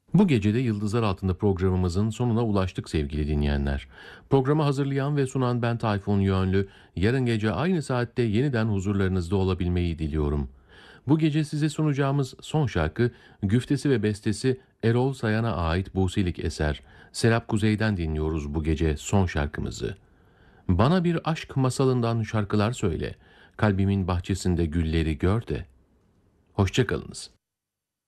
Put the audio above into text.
Bu gece de Yıldızlar Altında programımızın sonuna ulaştık sevgili dinleyenler. Programı hazırlayan ve sunan ben Tayfun Yönlü. Yarın gece aynı saatte yeniden huzurlarınızda olabilmeyi diliyorum. Bu gece size sunacağımız son şarkı güftesi ve bestesi Erol Sayan'a ait Buselik eser. Serap Kuzey'den dinliyoruz bu gece son şarkımızı. Bana bir aşk masalından şarkılar söyle. Kalbimin bahçesinde gülleri gör de. Hoşçakalınız.